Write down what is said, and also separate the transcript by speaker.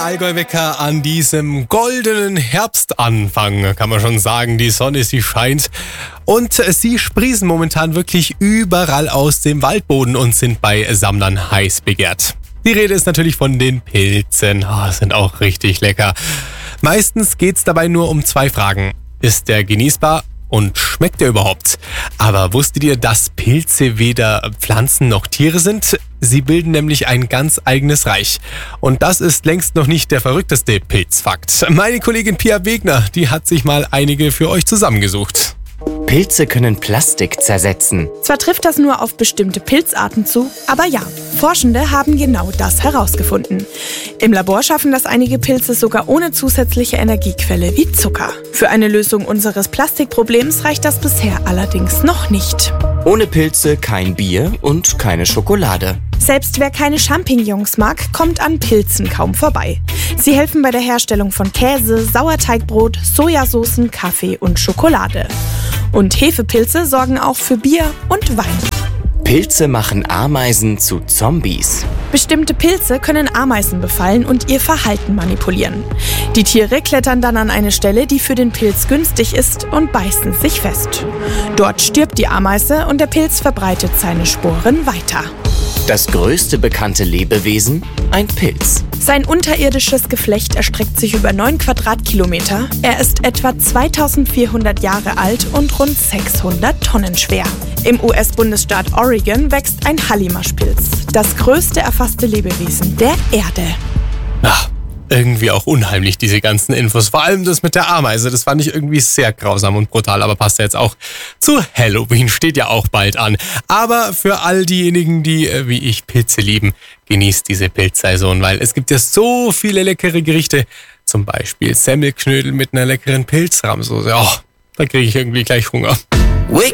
Speaker 1: Allgäu-Wecker an diesem goldenen Herbstanfang, kann man schon sagen. Die Sonne, sie scheint und sie sprießen momentan wirklich überall aus dem Waldboden und sind bei Sammlern heiß begehrt. Die Rede ist natürlich von den Pilzen. Sind auch richtig lecker. Meistens geht's dabei nur um 2 Fragen. Ist der genießbar? Und schmeckt er überhaupt? Aber wusstet ihr, dass Pilze weder Pflanzen noch Tiere sind? Sie bilden nämlich ein ganz eigenes Reich. Und das ist längst noch nicht der verrückteste Pilzfakt. Meine Kollegin Pia Wegner, die hat sich mal einige für euch zusammengesucht.
Speaker 2: Pilze können Plastik zersetzen.
Speaker 3: Zwar trifft das nur auf bestimmte Pilzarten zu, aber ja, Forschende haben genau das herausgefunden. Im Labor schaffen das einige Pilze sogar ohne zusätzliche Energiequelle wie Zucker. Für eine Lösung unseres Plastikproblems reicht das bisher allerdings noch nicht.
Speaker 2: Ohne Pilze kein Bier und keine Schokolade.
Speaker 3: Selbst wer keine Champignons mag, kommt an Pilzen kaum vorbei. Sie helfen bei der Herstellung von Käse, Sauerteigbrot, Sojasoßen, Kaffee und Schokolade. Und Hefepilze sorgen auch für Bier und Wein.
Speaker 2: Pilze machen Ameisen zu Zombies.
Speaker 3: Bestimmte Pilze können Ameisen befallen und ihr Verhalten manipulieren. Die Tiere klettern dann an eine Stelle, die für den Pilz günstig ist, und beißen sich fest. Dort stirbt die Ameise und der Pilz verbreitet seine Sporen weiter.
Speaker 2: Das größte bekannte Lebewesen? Ein Pilz.
Speaker 3: Sein unterirdisches Geflecht erstreckt sich über 9 Quadratkilometer. Er ist etwa 2400 Jahre alt und rund 600 Tonnen schwer. Im US-Bundesstaat Oregon wächst ein Hallimaschpilz, das größte erfasste Lebewesen der Erde.
Speaker 1: Irgendwie auch unheimlich, diese ganzen Infos. Vor allem das mit der Ameise, das fand ich irgendwie sehr grausam und brutal, aber passt ja jetzt auch zu Halloween, steht ja auch bald an. Aber für all diejenigen, die, wie ich, Pilze lieben, genießt diese Pilzsaison, weil es gibt ja so viele leckere Gerichte. Zum Beispiel Semmelknödel mit einer leckeren Pilzrahmsoße. Da kriege ich irgendwie gleich Hunger.